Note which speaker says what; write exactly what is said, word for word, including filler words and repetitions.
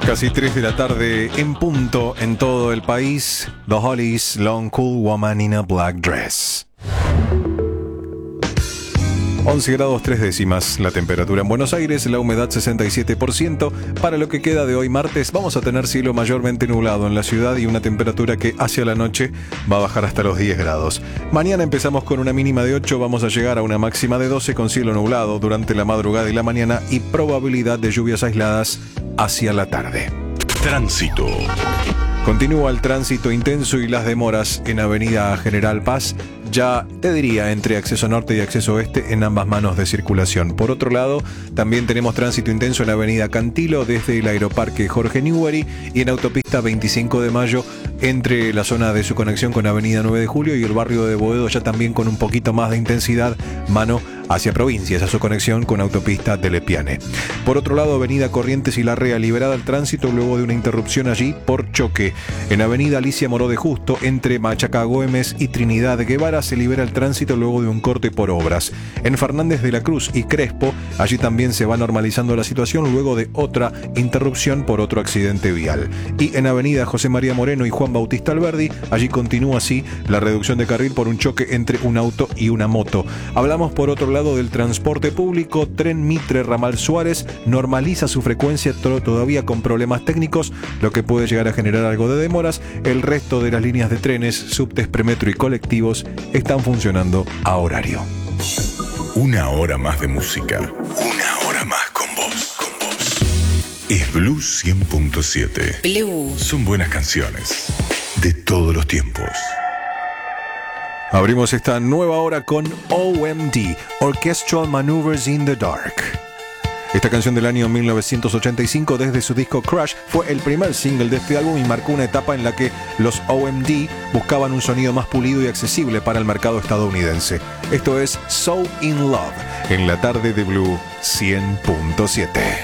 Speaker 1: Casi tres de la tarde en punto en todo el país. The Hollies, Long Cool Woman in a Black Dress. once grados tres décimas la temperatura en Buenos Aires, la humedad sesenta y siete por ciento. Para lo que queda de hoy martes vamos a tener cielo mayormente nublado en la ciudad y una temperatura que hacia la noche va a bajar hasta los diez grados. Mañana empezamos con una mínima de ocho, vamos a llegar a una máxima de doce con cielo nublado durante la madrugada y la mañana y probabilidad de lluvias aisladas hacia la tarde.
Speaker 2: Tránsito.
Speaker 1: Continúa el tránsito intenso y las demoras en Avenida General Paz, ya te diría entre acceso norte y acceso oeste en ambas manos de circulación. Por otro lado, también tenemos tránsito intenso en Avenida Cantilo desde el Aeroparque Jorge Newbery y en Autopista veinticinco de mayo entre la zona de su conexión con Avenida nueve de julio y el barrio de Boedo, ya también con un poquito más de intensidad, mano hacia provincias, a su conexión con Autopista de Lepiane. Por otro lado, Avenida Corrientes y Larrea liberada el tránsito luego de una interrupción allí por choque. En Avenida Alicia Moró de Justo, entre Machaca Güemes y Trinidad Guevara, se libera el tránsito luego de un corte por obras. En Fernández de la Cruz y Crespo, allí también se va normalizando la situación luego de otra interrupción por otro accidente vial. Y en Avenida José María Moreno y Juan Bautista Alberdi, allí continúa así la reducción de carril por un choque entre un auto y una moto. Hablamos por otro lado del transporte público. Tren Mitre Ramal Suárez normaliza su frecuencia todavía con problemas técnicos, lo que puede llegar a generar algo de demoras. El resto de las líneas de trenes, subtes, premetro y colectivos están funcionando a horario.
Speaker 2: Una hora más de música. Una hora más con vos. Con vos. Es Blues cien punto siete.
Speaker 3: Blues.
Speaker 2: Son buenas canciones de todos los tiempos.
Speaker 1: Abrimos esta nueva hora con O M D, Orchestral Maneuvers in the Dark. Esta canción del año mil novecientos ochenta y cinco desde su disco Crush fue el primer single de este álbum y marcó una etapa en la que los O M D buscaban un sonido más pulido y accesible para el mercado estadounidense. Esto es So In Love, en la tarde de Blue cien punto siete.